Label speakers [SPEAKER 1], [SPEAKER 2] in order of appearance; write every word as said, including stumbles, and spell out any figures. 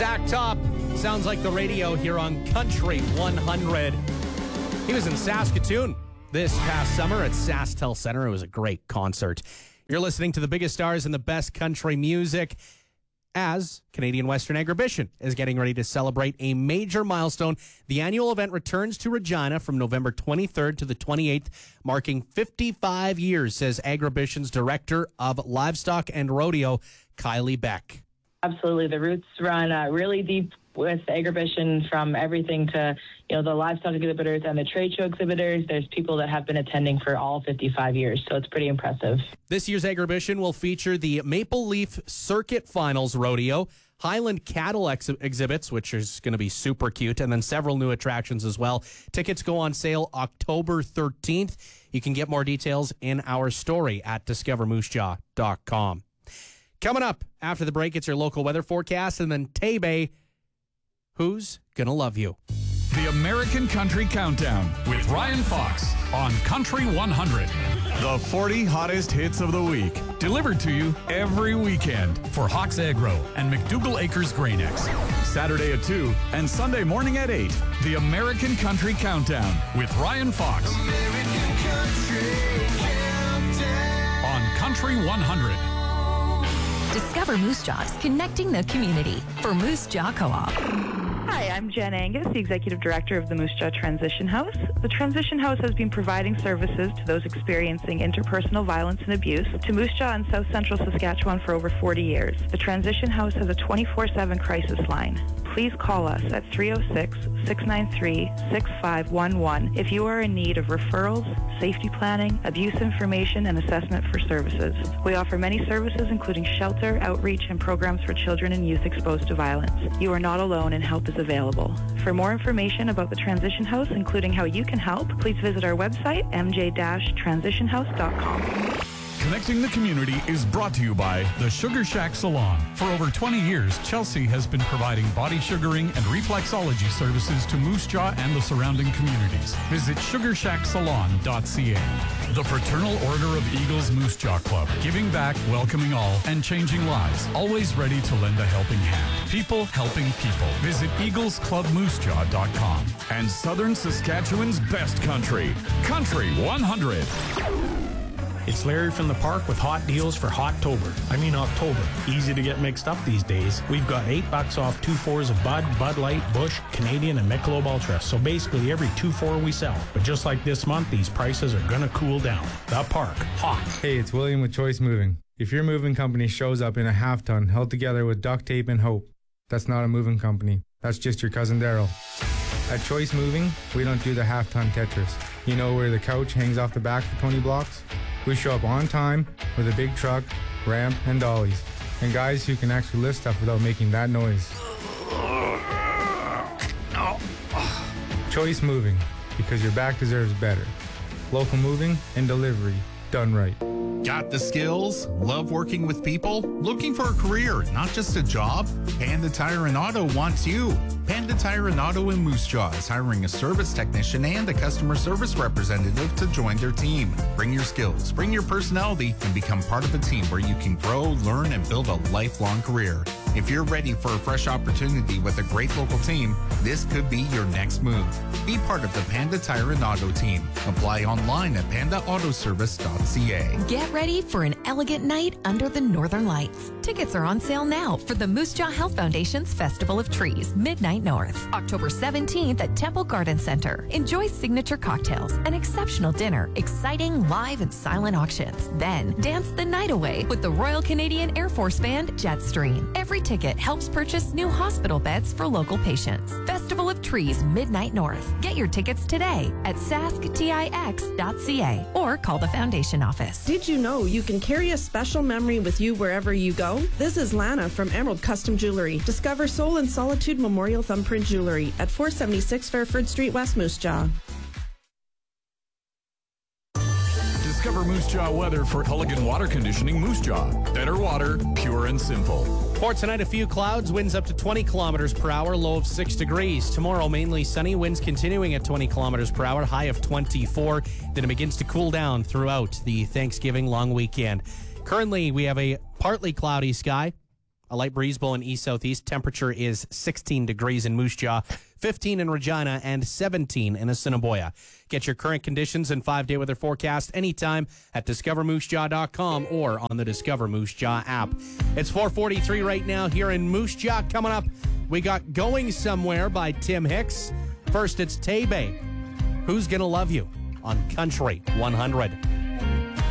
[SPEAKER 1] Zach Top sounds like the radio here on Country one hundred. He was in Saskatoon this past summer at SaskTel Center. It was a great concert. You're listening to the biggest stars and the best country music as Canadian Western Agribition is getting ready to celebrate a major milestone. The annual event returns to Regina from November twenty-third to the twenty-eighth, marking fifty-five years, says Agribition's Director of Livestock and Rodeo, Kylie Beck.
[SPEAKER 2] Absolutely. The roots run uh, really deep with Agribition, from everything to, you know, the livestock exhibitors and the trade show exhibitors. There's people that have been attending for all fifty-five years, so it's pretty impressive. This
[SPEAKER 1] year's Agribition will feature the Maple Leaf Circuit Finals Rodeo, Highland Cattle ex- exhibits, which is going to be super cute, and then several new attractions as well. Tickets go on sale October thirteenth. You can get more details in our story at discover moose jaw dot com. Coming up after the break, it's your local weather forecast, and then Tay-Bay, Who's Gonna Love You?
[SPEAKER 3] The American Country Countdown with Ryan Fox on Country one hundred. The forty hottest hits of the week, delivered to you every weekend for Hawks Agro and McDougall Acres Grain-X. Saturday at two and Sunday morning at eight. The American Country Countdown with Ryan Fox. American Country Countdown on Country one hundred.
[SPEAKER 4] Discover Moose Jaws, connecting the community for Moose Jaw Co-op.
[SPEAKER 5] Hi, I'm Jen Angus, the Executive Director of the Moose Jaw Transition House. The Transition House has been providing services to those experiencing interpersonal violence and abuse to Moose Jaw and South Central Saskatchewan for over forty years. The Transition House has a twenty-four seven crisis line. Please call us at three oh six, six nine three, six five one one if you are in need of referrals, safety planning, abuse information, and assessment for services. We offer many services, including shelter, outreach, and programs for children and youth exposed to violence. You are not alone, and help is available. For more information about the Transition House, including how you can help, please visit our website, m j dash transition house dot com.
[SPEAKER 3] Connecting the community is brought to you by the Sugar Shack Salon. For over twenty years, Chelsea has been providing body sugaring and reflexology services to Moose Jaw and the surrounding communities. Visit sugar shack salon dot c a. The Fraternal Order of Eagles Moose Jaw Club, giving back, welcoming all, and changing lives. Always ready to lend a helping hand. People helping people. Visit eagles club moose jaw dot com. And Southern Saskatchewan's best country, Country one hundred.
[SPEAKER 6] It's Larry from the park with hot deals for Hot-tober. I mean October. Easy to get mixed up these days. We've got eight bucks off two fours of Bud, Bud Light, Busch, Canadian, and Michelob Ultra. So basically every two four we sell. But just like this month, these prices are gonna cool down. The park, hot.
[SPEAKER 7] Hey, it's William with Choice Moving. If your moving company shows up in a half ton held together with duct tape and hope, that's not a moving company. That's just your cousin Daryl. At Choice Moving, we don't do the half ton Tetris. You know where the couch hangs off the back for twenty blocks? We show up on time with a big truck, ramp, and dollies. And guys who can actually lift stuff without making that noise. Choice Moving, because your back deserves better. Local moving and delivery done right.
[SPEAKER 8] Got the skills? Love working with people? Looking for a career, not just a job? Panda Tire and Auto wants you. Panda Tire and Auto in Moose Jaw is hiring a service technician and a customer service representative to join their team. Bring your skills, bring your personality, and become part of a team where you can grow, learn, and build a lifelong career. If you're ready for a fresh opportunity with a great local team, this could be your next move. Be part of the Panda Tire and Auto team. Apply online at panda auto service dot c a.
[SPEAKER 4] Get ready for an elegant night under the Northern Lights. Tickets are on sale now for the Moose Jaw Health Foundation's Festival of Trees, Midnight North, October seventeenth at Temple Garden Center. Enjoy signature cocktails, an exceptional dinner, exciting live and silent auctions. Then dance the night away with the Royal Canadian Air Force Band Jetstream. Every ticket helps purchase new hospital beds for local patients. Festival of Trees, Midnight North. Get your tickets today at sask tix dot c a or call the foundation office.
[SPEAKER 9] Did you know you can carry a special memory with you wherever you go? This is Lana from Emerald Custom Jewelry. Discover Soul and Solitude Memorial Thumbprint Jewelry at four seventy-six Fairford Street, West Moose Jaw.
[SPEAKER 3] Discover Moose Jaw weather for Culligan Water Conditioning Moose Jaw. Better water, pure and simple.
[SPEAKER 1] For tonight, a few clouds, winds up to twenty kilometers per hour, low of six degrees. Tomorrow, mainly sunny, winds continuing at twenty kilometers per hour, high of twenty-four. Then it begins to cool down throughout the Thanksgiving long weekend. Currently, we have a partly cloudy sky. A light breeze blowing east-southeast. Temperature is sixteen degrees in Moose Jaw, fifteen in Regina, and seventeen in Assiniboia. Get your current conditions and five-day weather forecast anytime at discover moose jaw dot com or on the Discover Moose Jaw app. It's four forty-three right now here in Moose Jaw. Coming up, we got Going Somewhere by Tim Hicks. First, it's Tay Bay. Who's Gonna Love You on Country one hundred.